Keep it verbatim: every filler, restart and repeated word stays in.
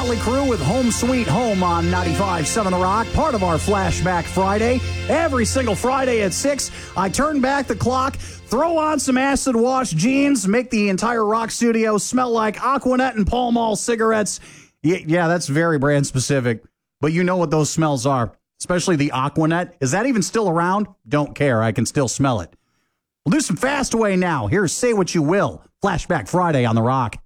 Motley Crue with Home Sweet Home on ninety-five point seven The Rock, part of our Flashback Friday. Every single Friday at six, I turn back the clock, throw on some acid wash jeans, make the entire Rock studio smell like Aquanet and Pall Mall cigarettes. Yeah, that's very brand specific, but you know what those smells are, especially the Aquanet. Is that even still around? Don't care. I can still smell it. We'll do some Fastaway now. Here's Say What You Will. Flashback Friday on The Rock.